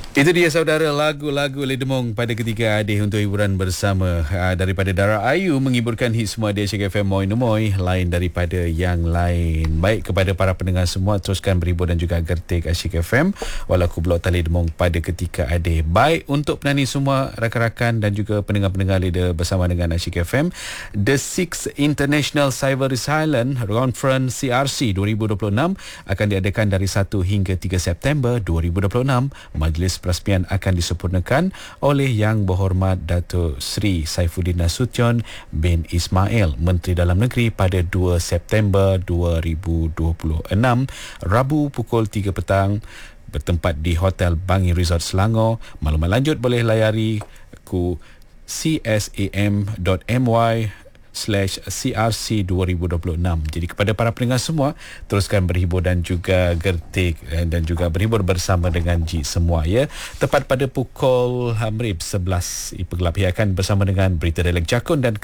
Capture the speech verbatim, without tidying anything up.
Itu dia saudara, lagu-lagu Ledemong pada ketika Adih untuk hiburan bersama uh, daripada Dara Ayu menghiburkan hit semua di Asyik F M Moi Nemoi, lain daripada yang lain. Baik, kepada para pendengar semua, teruskan berhibur dan juga gertik Asyik F M walaupun blok tali Ledemong pada ketika Adih. Baik, untuk penani semua rakan-rakan dan juga pendengar-pendengar leader bersama dengan Asyik F M, The Sixth International Cyber Resilience Conference C R C dua ribu dua puluh enam akan diadakan dari satu hingga tiga September dua ribu dua puluh enam. Majlis perasmian akan disempurnakan oleh Yang Berhormat Datuk Seri Saifuddin Nasution bin Ismail, Menteri Dalam Negeri, pada dua September dua ribu dua puluh enam, Rabu pukul tiga petang, bertempat di Hotel Bangi Resort Selangor. Maklumat lanjut boleh layari ku csam.my slash crc dua ribu dua puluh enam. Jadi kepada para pendengar semua, teruskan berhibur dan juga gertik dan juga berhibur bersama dengan Ji semua, ya. Tepat pada pukul Hamrib sebelas Ipa Gelap, ia akan bersama dengan Berita Releng Cakun dan